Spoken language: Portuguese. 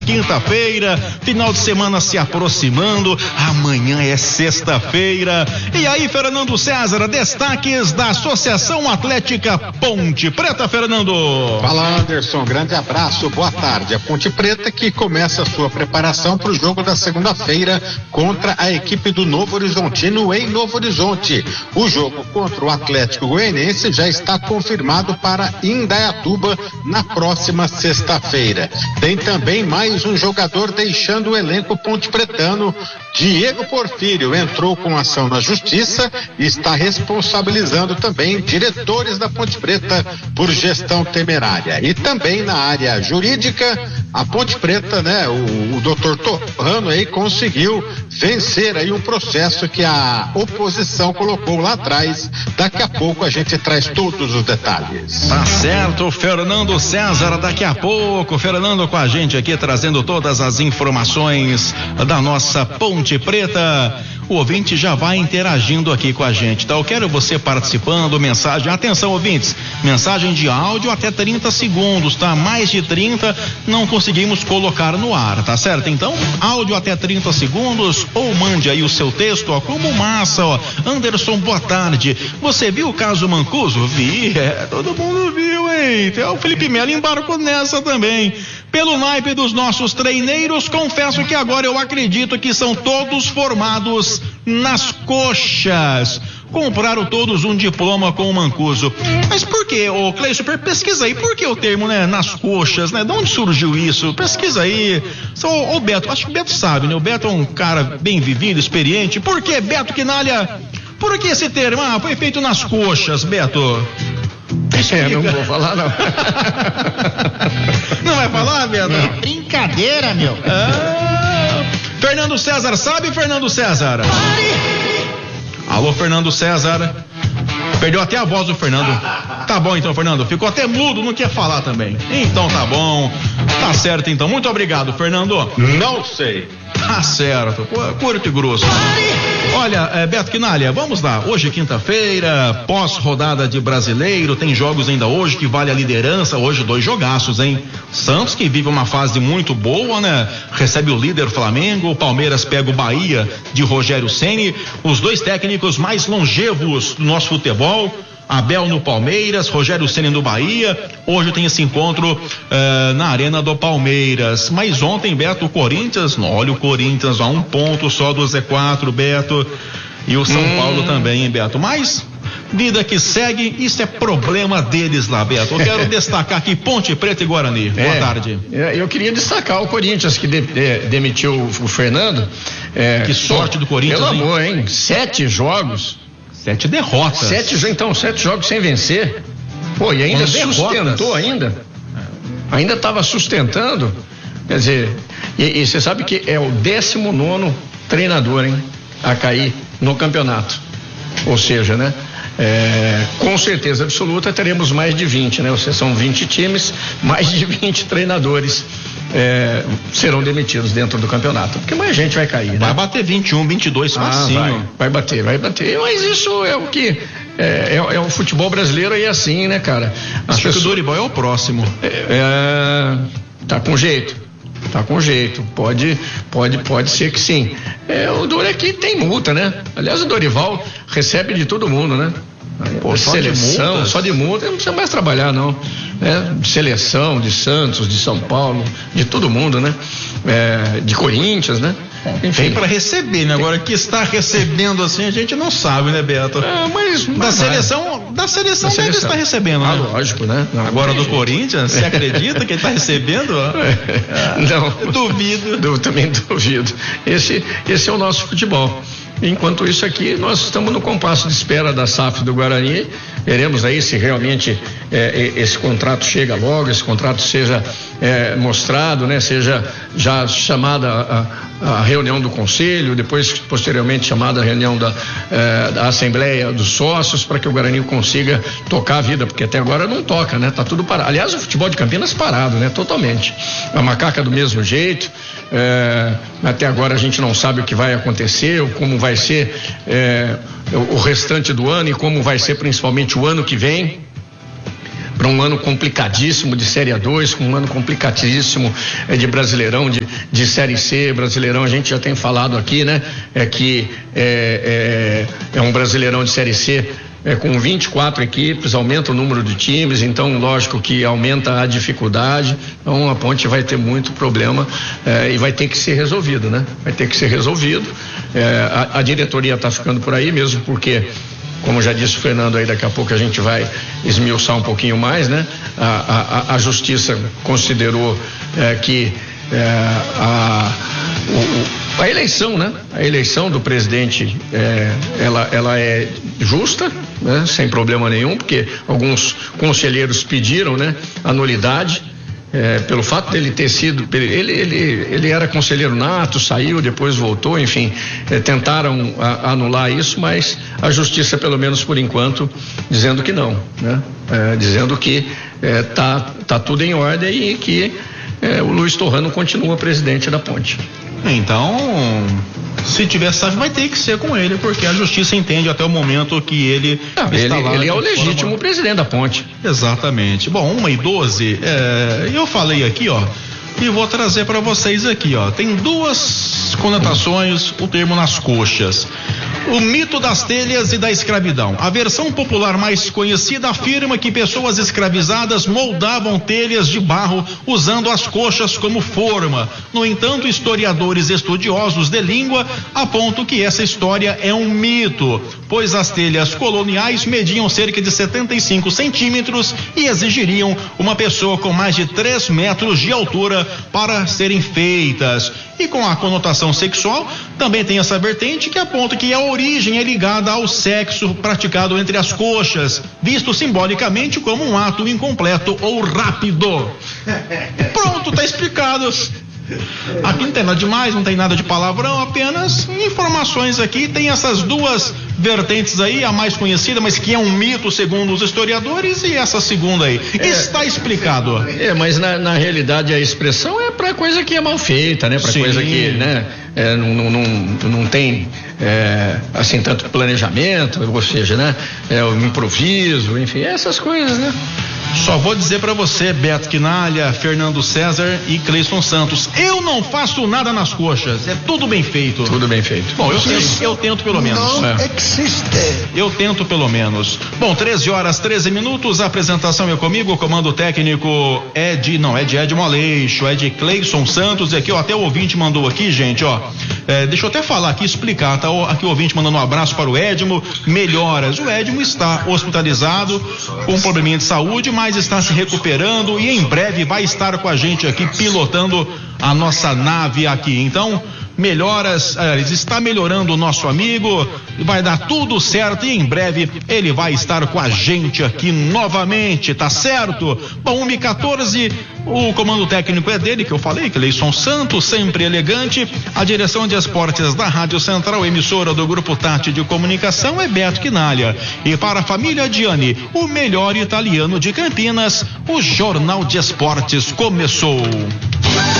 Quinta-feira, final de semana se aproximando, amanhã é sexta-feira. E aí, Fernando César, destaques da Associação Atlética Ponte Preta, Fernando. Fala, Anderson, grande abraço, boa tarde. A Ponte Preta que começa a sua preparação para o jogo da segunda-feira contra a equipe do Novo Horizontino em Novo Horizonte. O jogo contra o Atlético Goianiense já está confirmado para Indaiatuba na próxima sexta-feira. Tem também mais um jogador deixando o elenco pontepretano. Diego Porfírio entrou com ação na justiça e está responsabilizando também diretores da Ponte Preta por gestão temerária. E também na área jurídica, a Ponte Preta, né, o doutor Torrano aí conseguiu vencer aí um processo que a oposição colocou lá atrás. Daqui a pouco a gente traz todos os detalhes. Tá certo, Fernando César, daqui a pouco, Fernando com a gente aqui trazendo todas as informações da nossa Ponte Preta. O ouvinte já vai interagindo aqui com a gente, tá? Eu quero você participando, mensagem, atenção ouvintes, mensagem de áudio até 30 segundos, tá? Mais de 30 não conseguimos colocar no ar, tá certo? Então, áudio até 30 segundos ou mande aí o seu texto, ó, como massa, ó. Anderson, boa tarde. Você viu o caso Mancuso? Vi, todo mundo viu, hein? Até o Felipe Melo embarcou nessa também. Pelo naipe dos nossos treineiros, confesso que agora eu acredito que são todos formados nas coxas. Compraram todos um diploma com o Mancuso. Mas por que, ô Cleison, pesquisa aí, por que o termo, né, nas coxas, né? De onde surgiu isso? Pesquisa aí. Ô Beto, acho que o Beto sabe, né? O Beto é um cara bem vivido, experiente. Por que, Beto Quinalha? Por que esse termo? Ah, foi feito nas coxas, Beto. Não vou falar, não. Não vai falar, Beto? Não. Brincadeira, meu. Fernando César, sabe, Fernando César? Alô, Fernando César. Perdeu até a voz do Fernando. Tá bom então, Fernando. Ficou até mudo, não quer falar também. Então tá bom. Tá certo então. Muito obrigado, Fernando. Não sei. Tá certo. Curto e grosso. Olha, Beto Quinalha, vamos lá. Hoje é quinta-feira, pós-rodada de Brasileiro, tem jogos ainda hoje que vale a liderança. Hoje 2 jogaços, hein? Santos, que vive uma fase muito boa, né? Recebe o líder Flamengo, o Palmeiras pega o Bahia de Rogério Ceni, os 2 técnicos mais longevos do nosso futebol. Abel no Palmeiras, Rogério Ceni no Bahia. Hoje tem esse encontro na Arena do Palmeiras. Mas ontem, Beto, o Corinthians, olha o Corinthians a 1 ponto só do Z4, Beto. E o São Paulo também, hein, Beto. Mas vida que segue, isso é problema deles lá, Beto. Eu quero destacar aqui Ponte Preta e Guarani. Boa tarde. Eu queria destacar o Corinthians que demitiu o Fernando. Que sorte do Corinthians, pelo amor, hein? 7 jogos. 7 derrotas. 7 jogos sem vencer. Pô, e ainda sustentou ainda. Ainda estava sustentando. Quer dizer, e você sabe que é o 19º treinador, hein, a cair no campeonato. Ou seja, né? Com certeza absoluta teremos mais de 20, né? Ou seja, são 20 times, mais de 20 treinadores serão demitidos dentro do campeonato, porque mais gente vai cair, né? Vai bater 21, 22 facinho. Vai bater, mas isso é o que é o futebol brasileiro aí, assim, né, cara? Acho que o Dorival é o próximo. Tá com jeito, pode ser que sim. O Dorival aqui tem multa, né? Aliás, o Dorival recebe de todo mundo, né? Pô, seleção, só de multa, não precisa mais trabalhar, não. De seleção, de Santos, de São Paulo, de todo mundo, né? De Corinthians, né? Enfim. Tem para receber, né? Agora que está recebendo assim, a gente não sabe, né, Beto? Mas da seleção deve estar recebendo, né? Lógico, né? Não, agora do Corinthians, você acredita que ele está recebendo? Não. Duvido. Também duvido. Esse é o nosso futebol. Enquanto isso aqui, nós estamos no compasso de espera da SAF do Guarani. Veremos aí se realmente esse contrato chega logo, esse contrato seja mostrado, né? Seja já chamada a reunião do conselho, depois posteriormente chamada a reunião da Assembleia dos Sócios, para que o Guarani consiga tocar a vida, porque até agora não toca, né? Tá tudo parado. Aliás, o futebol de Campinas parado, né? Totalmente. A Macaca do mesmo jeito. Até agora a gente não sabe o que vai acontecer, ou como vai ser o restante do ano e como vai ser principalmente o ano que vem. um ano complicadíssimo de Série A2, um ano complicadíssimo de Brasileirão, de Série C. Brasileirão, a gente já tem falado aqui, né? Que é um Brasileirão de Série C com 24 equipes, aumenta o número de times, então lógico que aumenta a dificuldade, então a Ponte vai ter muito problema e vai ter que ser resolvido, né? Vai ter que ser resolvido. A diretoria está ficando por aí mesmo, porque, como já disse o Fernando aí, daqui a pouco a gente vai esmiuçar um pouquinho mais, né? A justiça considerou que a eleição, né? A eleição do presidente, ela é justa, né? Sem problema nenhum, porque alguns conselheiros pediram, né? A nulidade, pelo fato dele ter sido, ele era conselheiro nato, saiu, depois voltou, enfim, tentaram anular isso, mas a justiça, pelo menos por enquanto, dizendo que não, né? Dizendo que tá tudo em ordem e que o Luiz Torrano continua presidente da Ponte. Então, se tiver SAF, vai ter que ser com ele, porque a justiça entende até o momento que ele está lá. Ele é o legítimo presidente da Ponte. Exatamente. Bom, 1h12, eu falei aqui, ó, e vou trazer para vocês aqui, ó. Tem duas conotações o termo nas coxas. O mito das telhas e da escravidão. A versão popular mais conhecida afirma que pessoas escravizadas moldavam telhas de barro usando as coxas como forma. No entanto, historiadores estudiosos de língua apontam que essa história é um mito, pois as telhas coloniais mediam cerca de 75 centímetros e exigiriam uma pessoa com mais de 3 metros de altura para serem feitas. E com a conotação sexual, também tem essa vertente que aponta que a origem é ligada ao sexo praticado entre as coxas, visto simbolicamente como um ato incompleto ou rápido. Pronto, tá explicado. Aqui não tem nada demais, não tem nada de palavrão, apenas informações aqui. Tem essas duas vertentes aí, a mais conhecida, mas que é um mito segundo os historiadores, e essa segunda aí. Está explicado. Mas na realidade a expressão é para coisa que é mal feita, né? Para coisa que, né? Não tem assim tanto planejamento, ou seja, né? O improviso, enfim, essas coisas, né? Só vou dizer pra você, Beto Quinalha, Fernando César e Cleison Santos, eu não faço nada nas coxas, é tudo bem feito. Tudo bem feito. Bom, eu tento pelo menos. Não existe. Eu tento pelo menos. Bom, 13h13, a apresentação é comigo, o comando técnico é de Ed Moleixo, é de Cleison Santos, e aqui, ó, até o ouvinte mandou aqui, gente, ó, deixa eu até falar aqui, explicar, tá? Aqui o ouvinte mandando um abraço para o Edmo, melhoras. O Edmo está hospitalizado com um probleminha de saúde, mas está se recuperando e em breve vai estar com a gente aqui pilotando a nossa nave aqui. Então, melhoras, está melhorando o nosso amigo, vai dar tudo certo e em breve ele vai estar com a gente aqui novamente, tá certo? Bom, 1h14, o comando técnico é dele, que eu falei, Cleison Santos, sempre elegante. A direção de esportes da Rádio Central, emissora do Grupo Tati de Comunicação, é Beto Quinalha. E para a família Gianni, o melhor italiano de Campinas, o Jornal de Esportes começou.